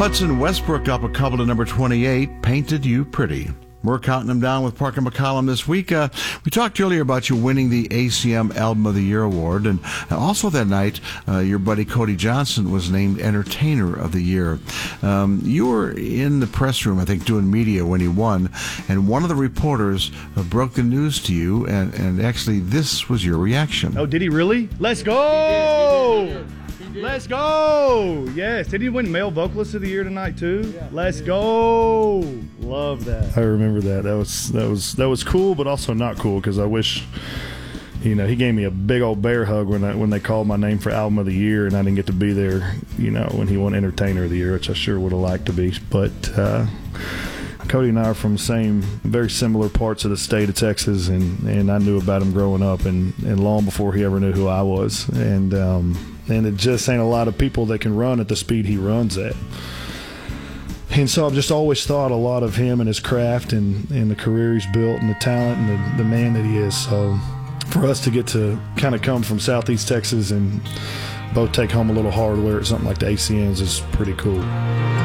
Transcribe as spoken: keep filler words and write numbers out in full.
Hudson Westbrook up a couple to number twenty-eight, Painted You Pretty. We're counting them down with Parker McCollum this week. Uh, we talked earlier about you winning the A C M Album of the Year award, and also that night, uh, your buddy Cody Johnson was named Entertainer of the Year. Um, you were in the press room, I think, doing media when he won, and one of the reporters uh, broke the news to you, and, and actually this was your reaction. Oh, did he really? Let's go! He did, he did. He did. Let's go! Yes. Did he win Male Vocalist of the Year tonight too? Yeah, Let's go! Love that. I remember that. That was that was that was cool, but also not cool because I wish, you know, he gave me a big old bear hug when I, when they called my name for Album of the Year, and I didn't get to be there. You know, when he won Entertainer of the Year, which I sure would have liked to be, but. Uh, Cody and I are from the same, very similar parts of the state of Texas, and, and I knew about him growing up, and, and long before he ever knew who I was. And um, and it just ain't a lot of people that can run at the speed he runs at. And so I've just always thought a lot of him and his craft and, and the career he's built and the talent and the, the man that he is. So for us to get to kind of come from Southeast Texas and both take home a little hardware at something like the A C Ns is pretty cool.